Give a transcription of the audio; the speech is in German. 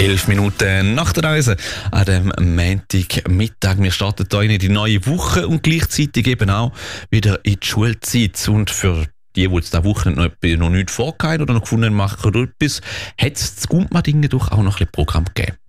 11 Minuten nach der Reise an dem Montagmittag. Wir starten hier in die neue Woche und gleichzeitig eben auch wieder in die Schulzeit. Und für die jetzt diese Woche noch nicht vorgehabt oder noch gefunden haben, machen etwas, hat es zu Gundmadingen doch auch noch ein bisschen Programm gegeben.